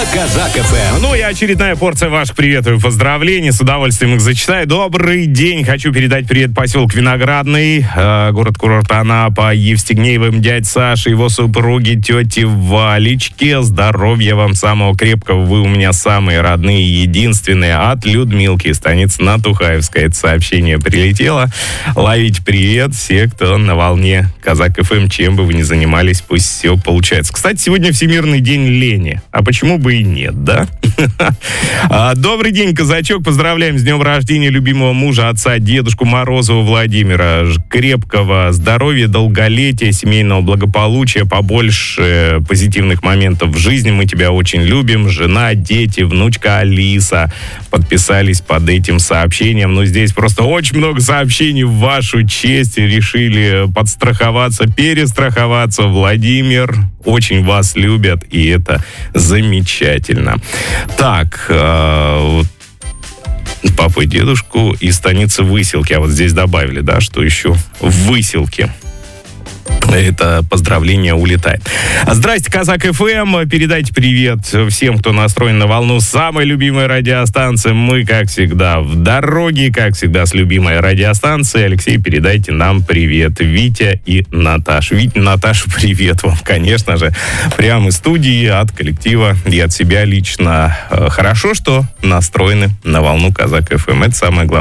Казак ФМ. Ну и очередная порция ваших приветов и поздравлений. С удовольствием их зачитаю. Добрый день. Хочу передать привет поселок Виноградный, город-курорт Анапа, Евстигнеевым дядь Саше, его супруге, тете Валечке. Здоровья вам самого крепкого. Вы у меня самые родные и единственные. От Людмилки, станица Натухаевская. Это сообщение прилетело. Ловите привет все, кто на волне Казак ФМ. Чем бы вы ни занимались, пусть все получается. Кстати, сегодня Всемирный день лени. А почему бы и нет, да? Добрый день, казачок. Поздравляем с днем рождения любимого мужа, отца, дедушку Морозова Владимира. Крепкого здоровья, долголетия, семейного благополучия, побольше позитивных моментов в жизни. Мы тебя очень любим. Жена, дети, внучка Алиса подписались под этим сообщением. Но здесь просто очень много сообщений в вашу честь. Решили подстраховаться, перестраховаться. Владимир, очень вас любят, и это замечательно. Так, папу и дедушку из станицы Выселки. А вот здесь добавили, да, что еще в Выселке. Это поздравление улетает. Здрасте, Казак ФМ. Передайте привет всем, кто настроен на волну самой любимой радиостанции. Мы, как всегда, в дороге, как всегда, с любимой радиостанцией. Алексей, передайте нам привет. Витя и Наташа. Витя, Наташа, привет вам, конечно же. Прямо из студии, от коллектива и от себя лично. Хорошо, что настроены на волну Казак ФМ. Это самое главное.